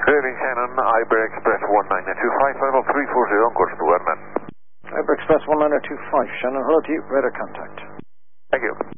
Good evening, Shannon. Iber Express 1925, level 340 on course to Vernon. Iber Express 1925, Shannon. Hello to you. Radar contact. Thank you.